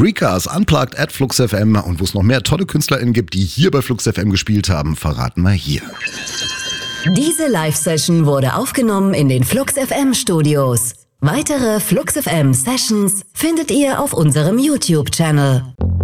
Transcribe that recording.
Freakers, Unplugged at Flux FM und wo es noch mehr tolle KünstlerInnen gibt, die hier bei Flux FM gespielt haben, verraten wir hier. Diese Live-Session wurde aufgenommen in den Flux FM Studios. Weitere Flux FM Sessions findet ihr auf unserem YouTube-Channel.